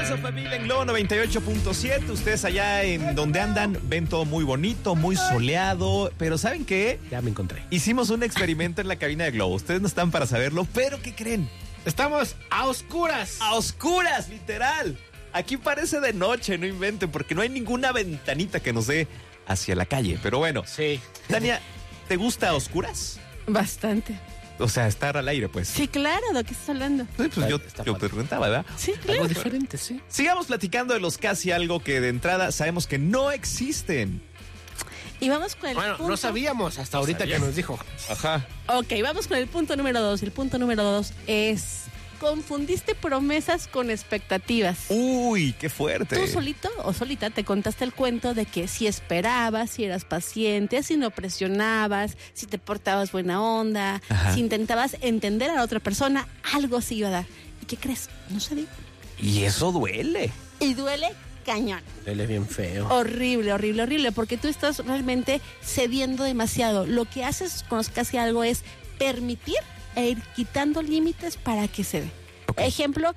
regreso, familia, en Globo 98.7. Ustedes allá en donde andan ven todo muy bonito, muy soleado. Pero ¿saben qué? Ya me encontré. Hicimos un experimento en la cabina de Globo. Ustedes no están para saberlo, pero ¿qué creen? Estamos a oscuras. A oscuras, literal. Aquí parece de noche, no inventen, porque no hay ninguna ventanita que nos dé hacia la calle. Pero bueno, Sí. Tania, ¿te gusta a oscuras? Bastante. O sea, estar al aire, pues. Sí, claro, ¿de qué estás hablando? Sí, pues yo Está te padre. preguntaba, ¿verdad? Sí, Algo claro. diferente, sí. Sigamos platicando de los casi algo que de entrada sabemos que no existen. Y vamos con el Bueno, punto. no sabíamos hasta ahorita que nos dijo. Ajá. Ok, vamos con el punto número 2. El punto número 2 es: confundiste promesas con expectativas. Uy, qué fuerte. Tú solito o solita te contaste el cuento de que si esperabas, si eras paciente, si no presionabas, si te portabas buena onda, Ajá. si intentabas entender a la otra persona, algo se iba a dar. ¿Y qué crees? No se dio. Y eso duele. Y duele cañón. Él es bien feo. Horrible, horrible, horrible, porque tú estás realmente cediendo demasiado. Lo que haces con los casi algo es permitir e ir quitando límites para que se dé. Ok. Ejemplo,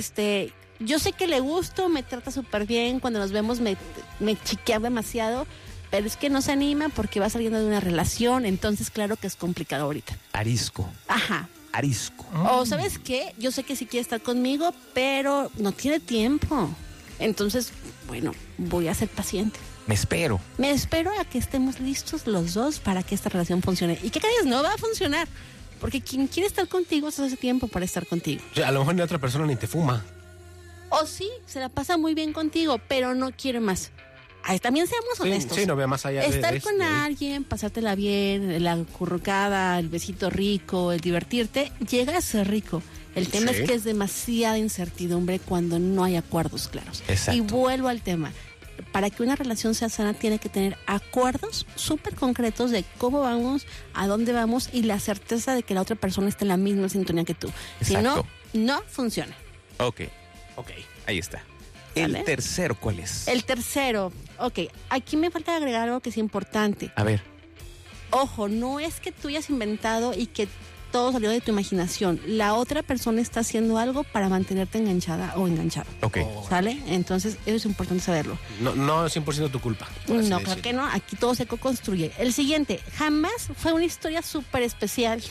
yo sé que le gusto, me trata súper bien, cuando nos vemos me chiquea demasiado, pero es que no se anima porque va saliendo de una relación, entonces claro que es complicado ahorita. Arisco. Ajá. Arisco. O ¿sabes qué? Yo sé que sí quiere estar conmigo, pero no tiene tiempo. Entonces, bueno, voy a ser paciente. Me espero. Me espero a que estemos listos los dos para que esta relación funcione. ¿Y qué crees? No va a funcionar. Porque quien quiere estar contigo se hace tiempo para estar contigo. O sea, a lo mejor ni otra persona ni te fuma. O sí, se la pasa muy bien contigo, pero no quiere más. Ay, también seamos honestos. Sí, no vea más allá de Estar con alguien, pasártela bien, la currucada, el besito rico, el divertirte, llega a ser rico. El tema Sí. es que es demasiada incertidumbre cuando no hay acuerdos claros. Exacto. Y vuelvo al tema. Para que una relación sea sana tiene que tener acuerdos súper concretos de cómo vamos, a dónde vamos y la certeza de que la otra persona está en la misma sintonía que tú. Si no, Exacto. no funciona. Ok, Ok. ahí está. El ¿Sale? tercero, ¿cuál es? El tercero, ok, aquí me falta agregar algo que es importante. A ver. Ojo, no es que tú hayas inventado y que todo salió de tu imaginación. La otra persona está haciendo algo para mantenerte enganchada o enganchado. Ok. Oh. ¿Sale? Entonces, eso es importante saberlo. No es 100% tu culpa. por así No, decirlo. claro que no. Aquí todo se co-construye. El siguiente, jamás fue una historia súper especial.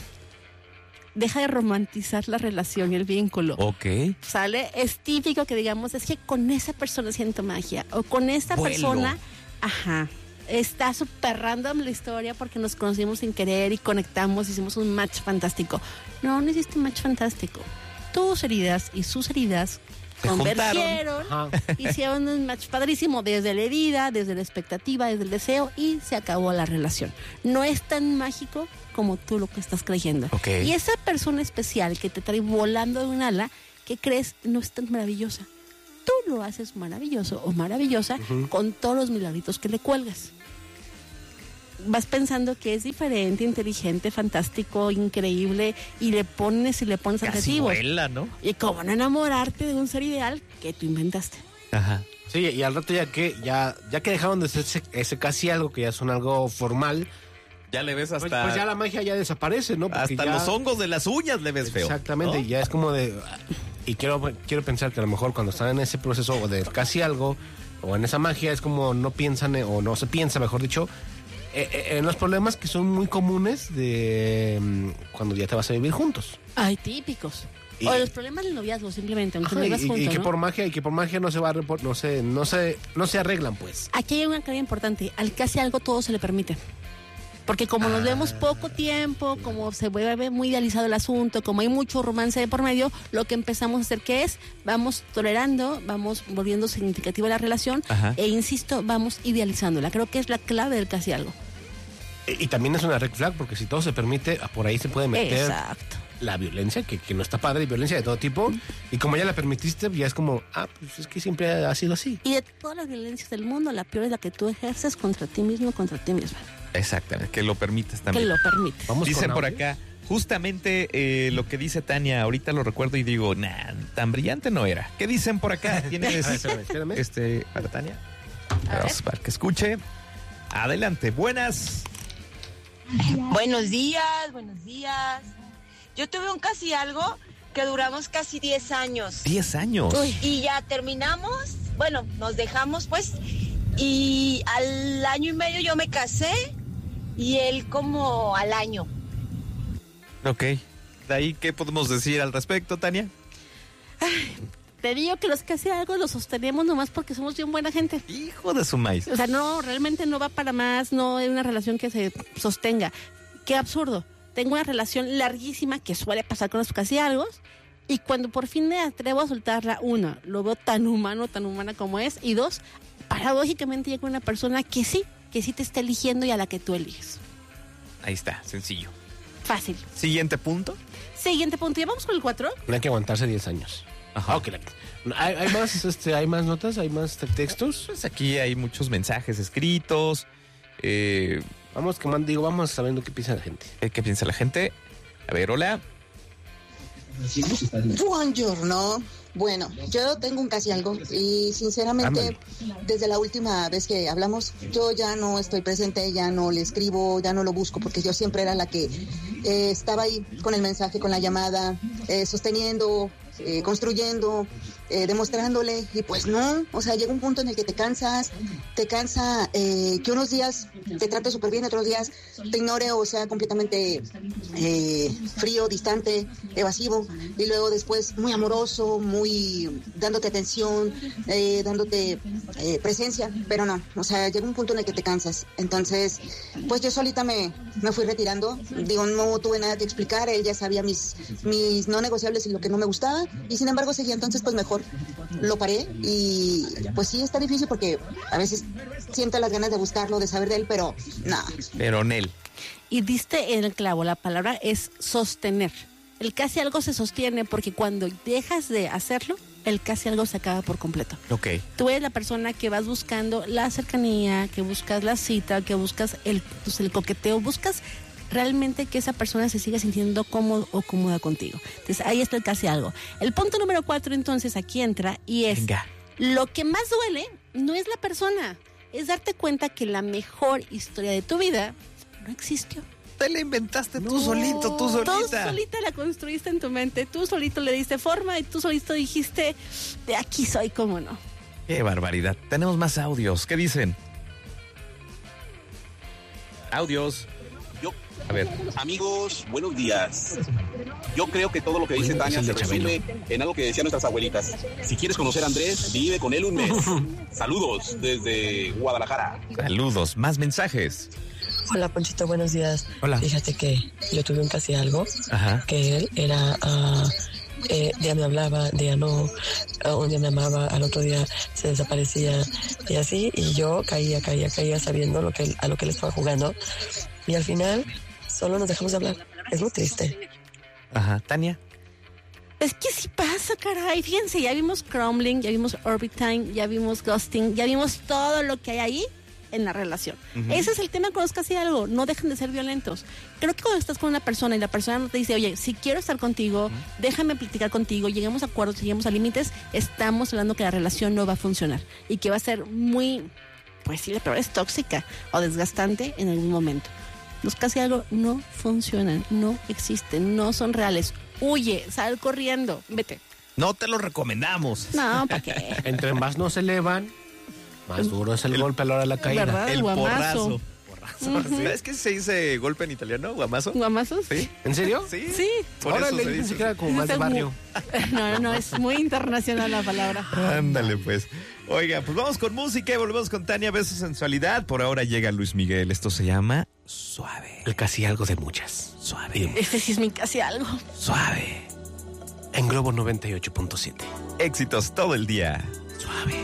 Deja de romantizar la relación y el vínculo. Ok. ¿Sale? Es típico que digamos, es que con esa persona siento magia. O con esta Vuelo. persona, ajá, está súper random la historia porque nos conocimos sin querer y conectamos, hicimos un match fantástico. No hiciste un match fantástico. Tus heridas y sus heridas Se convergieron, Ajá. hicieron un match padrísimo desde la herida, desde la expectativa, desde el deseo y se acabó la relación. No es tan mágico como tú lo que estás creyendo. Ok. Y esa persona especial que te trae volando de un ala, que crees no es tan maravillosa. Tú lo haces maravilloso o maravillosa con todos los milagritos que le cuelgas. Vas pensando que es diferente, inteligente, fantástico, increíble y le pones Casi adjetivos. vuela, ¿no? Y cómo no enamorarte de un ser ideal que tú inventaste. Ajá. Sí, y al rato ya que dejaron de ser ese casi algo, que ya son algo formal, Ya le ves pues hasta... ya la magia ya desaparece, ¿no? Porque hasta ya- los hongos de las uñas le ves feo. Exactamente, ¿no? y ya es como de... Y quiero pensar que a lo mejor cuando están en ese proceso o de casi algo, o en esa magia, es como no piensan, o no se piensa, mejor dicho, en los problemas que son muy comunes de cuando ya te vas a vivir juntos. Ay, típicos. Y- O los problemas del noviazgo, simplemente, aunque Ajá, no y, vivas y juntos, que ¿no? por magia no se va a no se arreglan, pues. Aquí hay una clave importante. Al casi algo todo se le permite. Porque como nos vemos poco tiempo, como se vuelve muy idealizado el asunto, como hay mucho romance de por medio, lo que empezamos a hacer que es, vamos tolerando, vamos volviendo significativa la relación Ajá. e insisto, vamos idealizándola. Creo que es la clave del casi algo. Y también es una red flag, porque si todo se permite, por ahí se puede meter Exacto. la violencia, que no está padre, y violencia de todo tipo. Y como ya la permitiste, ya es como, pues es que siempre ha sido así. Y de todas las violencias del mundo, la peor es la que tú ejerces contra ti mismo, contra ti misma. Exactamente, que lo permites Que también. lo permites. Vamos Dicen con por audio. acá, justamente lo que dice Tania, ahorita lo recuerdo y digo, tan brillante no era. ¿Qué dicen por acá? ¿Tienes Espérame. para Tania? A ver. Vamos, para que escuche. Adelante, buenas. Buenos días, buenos días. Yo tuve un casi algo que duramos casi 10 años. 10 años. Uy. Y ya terminamos, bueno, nos dejamos pues, y al año y medio yo me casé y él como al año. Ok. ¿De ahí qué podemos decir al respecto, Tania? Te digo que los que hacen algo los sostenemos nomás porque somos bien buena gente. Hijo de su maíz. O sea, no, realmente no va para más, no es una relación que se sostenga. Qué absurdo. Tengo una relación larguísima que suele pasar con los casi algo, y cuando por fin me atrevo a soltarla, una, lo veo tan humano, tan humana como es, y dos, paradójicamente llega una persona que sí te está eligiendo y a la que tú eliges. Ahí está, sencillo. Fácil. Siguiente punto. Siguiente punto, ¿ya vamos con el 4? No hay que aguantarse 10 años. Ajá. Ok, ¿hay más, hay más notas? ¿Hay más textos? Pues aquí hay muchos mensajes escritos. Vamos sabiendo qué piensa la gente. ¿Qué piensa la gente? A ver, hola. Buongiorno. Bueno, yo tengo un casi algo y sinceramente desde la última vez que hablamos yo ya no estoy presente, ya no le escribo, ya no lo busco porque yo siempre era la que estaba ahí con el mensaje, con la llamada, sosteniendo, construyendo, demostrándole, y pues no, o sea, llega un punto en el que te cansa que unos días te trate súper bien, otros días te ignore o sea completamente frío, distante, evasivo, y luego después muy amoroso, muy dándote atención, dándote presencia, pero no, o sea, llega un punto en el que te cansas. Entonces, pues yo solita me fui retirando, digo, no tuve nada que explicar, él ya sabía mis no negociables y lo que no me gustaba, y sin embargo seguía, entonces pues mejor lo paré, y pues sí está difícil porque a veces siento las ganas de buscarlo, de saber de él, pero nada. Pero Nel. Y diste en el clavo, la palabra es sostener. El casi algo se sostiene porque cuando dejas de hacerlo, el casi algo se acaba por completo. Ok. Tú eres la persona que vas buscando la cercanía, que buscas la cita, que buscas el coqueteo, buscas realmente que esa persona se siga sintiendo cómodo o cómoda contigo. Entonces ahí está el casi algo. El punto número 4 entonces aquí entra y es: Venga. Lo que más duele no es la persona, es darte cuenta que la mejor historia de tu vida no existió. Te la inventaste tú solito, tú solita. Tú solita la construiste en tu mente, tú solito le diste forma y tú solito dijiste, de aquí soy, cómo no. Qué barbaridad. Tenemos más audios. ¿Qué dicen? Audios. A ver. Amigos, buenos días. Yo creo que todo lo que dice Tania se resume en algo que decían nuestras abuelitas. Si quieres conocer a Andrés, vive con él un mes. Saludos desde Guadalajara. Saludos. Más mensajes. Hola, Ponchito, buenos días. Hola. Fíjate que yo tuve un casi algo, Ajá. que él era, día me hablaba, día no, un día me amaba, al otro día se desaparecía y así, y yo caía sabiendo a lo que él estaba jugando, y al final solo nos dejamos de hablar. Es muy triste. Ajá. Tania. Es que sí pasa, caray. Fíjense, ya vimos crumbling, ya vimos orbitime, ya vimos ghosting, ya vimos todo lo que hay ahí en la relación. Ese es el tema con los casi algo. No dejan de ser violentos. Creo que cuando estás con una persona y la persona no te dice, oye, si quiero estar contigo, déjame platicar contigo, lleguemos a acuerdos, lleguemos a límites, estamos hablando que la relación no va a funcionar y que va a ser muy, pues sí, la palabra es tóxica o desgastante en algún momento. Los casi algo no funcionan, no existen, no son reales. Huye, sal corriendo, vete. No te lo recomendamos. No, ¿para qué? Entre más nos elevan, más duro es el golpe a la hora de la caída. ¿Verdad? El Guamazo. porrazo. ¿Sabes que se dice golpe en italiano? ¿Guamazo? ¿Guamazos? Sí. ¿En serio? Sí. Sí. Por eso Órale, se yo pensé dice. que era como más de barrio. No, es muy internacional la palabra. Ándale, pues. Oiga, pues vamos con música y volvemos con Tania, Beso Sensualidad. Por ahora llega Luis Miguel. Esto se llama Suave. El casi algo de muchas. Suave. Este sí es mi casi algo. Suave. En Globo 98.7. Éxitos todo el día. Suave.